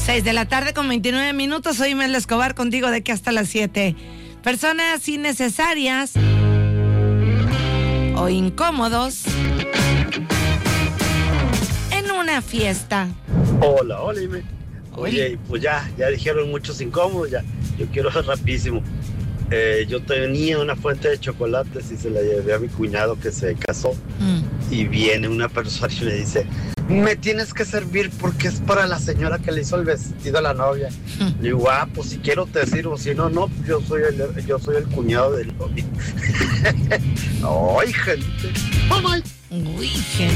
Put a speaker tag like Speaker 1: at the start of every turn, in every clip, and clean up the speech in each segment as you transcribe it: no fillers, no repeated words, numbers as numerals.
Speaker 1: 6 de la tarde con 29 minutos. Soy Mel Escobar contigo de aquí hasta las 7. Personas innecesarias o incómodos en una fiesta.
Speaker 2: Hola, Ime. Oye, pues ya dijeron muchos incómodos, ya. Yo quiero ser rapidísimo. Yo tenía una fuente de chocolates y se la llevé a mi cuñado que se casó. Y viene una persona y me dice: me tienes que servir porque es para la señora que le hizo el vestido a la novia. Le digo: pues si quiero te sirvo, si no, no, yo soy el cuñado del novio. ¡Ay, gente!
Speaker 1: ¡Uy,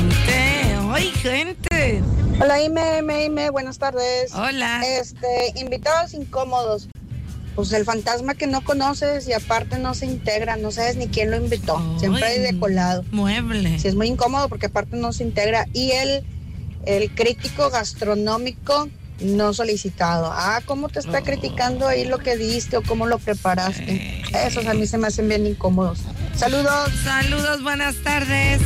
Speaker 1: gente!
Speaker 3: Hola, Ime, buenas tardes.
Speaker 1: Hola.
Speaker 3: Invitados incómodos. Pues el fantasma que no conoces y aparte no se integra, no sabes ni quién lo invitó. Siempre hay de colado.
Speaker 1: Mueble.
Speaker 3: Sí, es muy incómodo porque aparte no se integra. Y el crítico gastronómico no solicitado. ¿Cómo te está criticando ahí lo que diste o cómo lo preparaste? Esos a mí se me hacen bien incómodos. Saludos.
Speaker 1: Saludos, buenas tardes.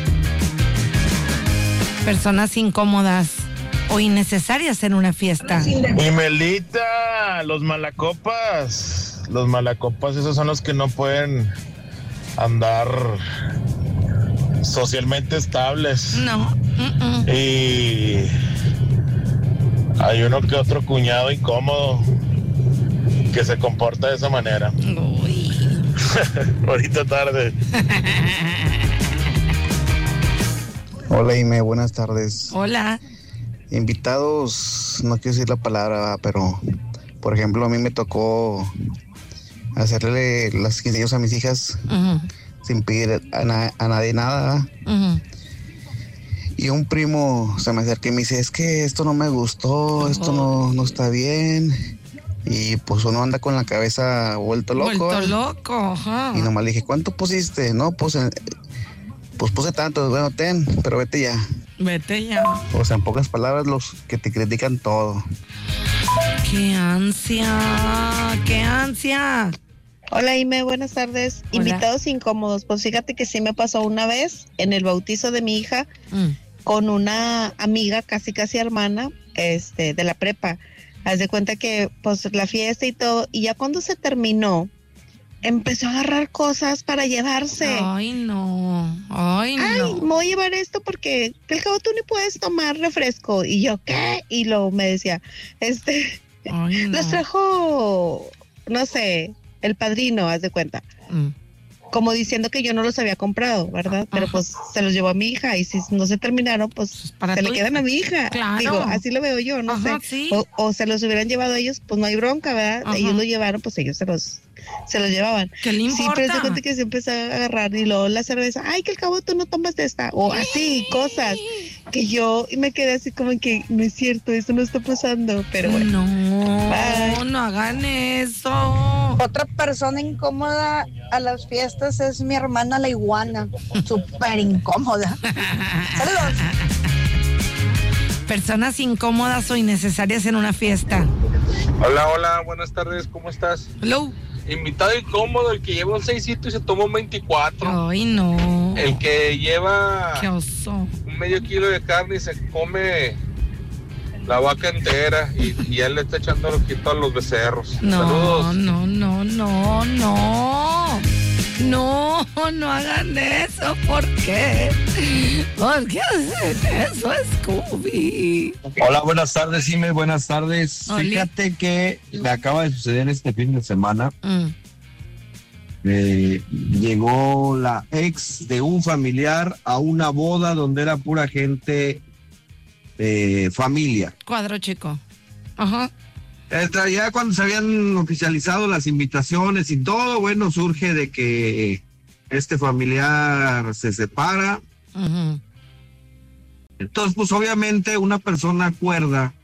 Speaker 1: Personas incómodas o innecesarias en una fiesta.
Speaker 4: Y Melita, los malacopas, esos son los que no pueden andar socialmente estables.
Speaker 1: No.
Speaker 4: Y hay uno que otro cuñado incómodo que se comporta de esa manera.
Speaker 1: Uy.
Speaker 4: Bonita tarde.
Speaker 5: Hola, Ime, buenas tardes.
Speaker 1: Hola.
Speaker 5: Invitados, no quiero decir la palabra, pero por ejemplo a mí me tocó hacerle las quinceañeras a mis hijas sin pedir a nadie nada. Y un primo se me acerca y me dice: es que esto no me gustó, esto no está bien. Y pues uno anda con la cabeza vuelto loco.
Speaker 1: Ajá.
Speaker 5: Y nomás le dije: ¿cuánto pusiste? No, pues puse tanto. Bueno, ten, pero vete ya. O sea, en pocas palabras, los que te critican todo.
Speaker 1: ¡Qué ansia!
Speaker 6: Hola, Ime, buenas tardes.
Speaker 1: Hola.
Speaker 6: Invitados incómodos. Pues fíjate que sí me pasó una vez en el bautizo de mi hija con una amiga, casi hermana, de la prepa. Haz de cuenta que, pues, la fiesta y todo, y ya cuando se terminó, empezó a agarrar cosas para llevarse.
Speaker 1: Ay, no.
Speaker 6: Me voy a llevar esto porque al cabo tú ni puedes tomar refresco. Y yo, ¿qué? Y luego me decía, los trajo, no sé, el padrino, haz de cuenta. Como diciendo que yo no los había comprado, ¿verdad? Pero pues se los llevó a mi hija y si no se terminaron, pues se le quedan a mi hija.
Speaker 1: Claro.
Speaker 6: Digo, así lo veo yo, no sé.
Speaker 1: Sí.
Speaker 6: O se los hubieran llevado ellos, pues no hay bronca, ¿verdad? Ellos lo llevaron, pues ellos se los llevaban.
Speaker 1: ¿Qué le importa?
Speaker 6: Sí, pero se cuenta que se empezó a agarrar y luego la cerveza, ay, que al cabo tú no tomas de esta, o así, cosas que yo me quedé así como que no es cierto, eso no está pasando, pero bueno.
Speaker 1: No hagan eso.
Speaker 3: Otra persona incómoda a las fiestas es mi hermana la iguana. Súper incómoda. Saludos.
Speaker 1: Personas incómodas o innecesarias en una fiesta.
Speaker 7: Hola, buenas tardes, ¿cómo estás?
Speaker 1: Hello.
Speaker 7: Invitado incómodo, el que lleva un 6cito y se toma un 24.
Speaker 1: Ay, no.
Speaker 7: El que lleva
Speaker 1: Qué oso.
Speaker 7: un medio kilo de carne y se come la vaca entera y él le está echando loquito a los becerros. Saludos.
Speaker 1: No hagan eso. ¿Por qué? ¿Por qué hacen eso, Scooby?
Speaker 8: Hola, buenas tardes, Ime, buenas tardes.
Speaker 1: Oli.
Speaker 8: Fíjate que me acaba de suceder este fin de semana. Llegó la ex de un familiar a una boda donde era pura gente familia.
Speaker 1: Cuadro chico. Ajá.
Speaker 8: Ya cuando se habían oficializado las invitaciones y todo, bueno, surge de que este familiar se separa. Entonces, pues obviamente una persona cuerda